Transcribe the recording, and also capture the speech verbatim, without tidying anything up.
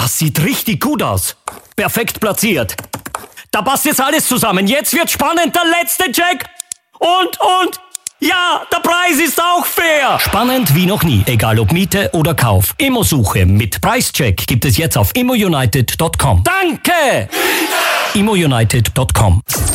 Das sieht richtig gut aus. Perfekt platziert. Da passt jetzt alles zusammen. Jetzt wird spannend. Der letzte Check. Und, und... Ja, der Preis ist auch fair. Spannend wie noch nie. Egal ob Miete oder Kauf. Immosuche mit Preischeck gibt es jetzt auf immo united punkt com. Danke! immo united punkt com